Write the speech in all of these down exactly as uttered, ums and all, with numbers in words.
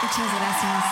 Muchas gracias.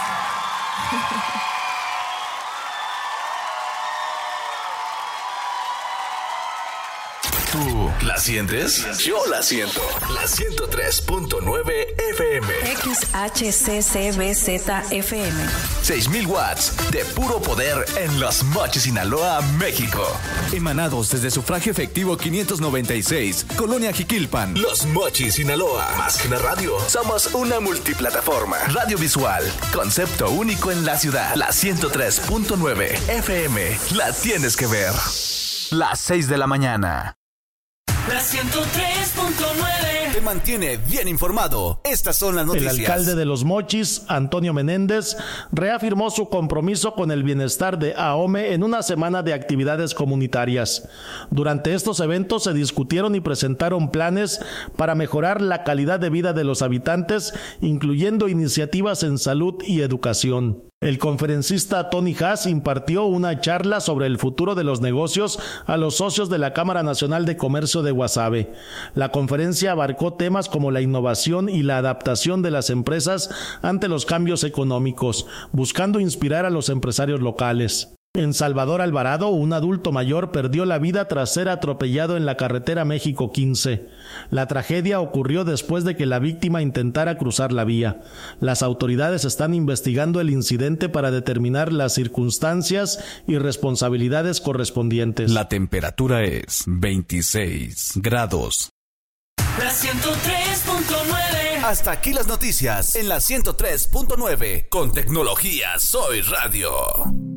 ¿Tú la sientes? Yo la siento. La ciento tres punto nueve F M. X H C C B Z F M. seis mil watts de puro poder en Los Mochis, Sinaloa, México. Emanados desde Sufragio Efectivo quinientos noventa y seis, Colonia Jiquilpan. Los Mochis, Sinaloa. Más que una radio, somos una multiplataforma. Radio visual. Concepto único en la ciudad. La ciento tres punto nueve F M. La tienes que ver. Las seis de la mañana. La ciento tres punto nueve te mantiene bien informado. Estas son las noticias. El alcalde de Los Mochis, Antonio Menéndez, reafirmó su compromiso con el bienestar de AOME en una semana de actividades comunitarias. Durante estos eventos se discutieron y presentaron planes para mejorar la calidad de vida de los habitantes, incluyendo iniciativas en salud y educación. El conferencista Tony Haas impartió una charla sobre el futuro de los negocios a los socios de la Cámara Nacional de Comercio de Guasave. La conferencia abarcó temas como la innovación y la adaptación de las empresas ante los cambios económicos, buscando inspirar a los empresarios locales. En Salvador Alvarado, un adulto mayor perdió la vida tras ser atropellado en la carretera México quince. La tragedia ocurrió después de que la víctima intentara cruzar la vía. Las autoridades están investigando el incidente para determinar las circunstancias y responsabilidades correspondientes. La temperatura es veintiséis grados. La ciento tres punto nueve. Hasta aquí las noticias en la ciento tres punto nueve. Con tecnología Soy Radio.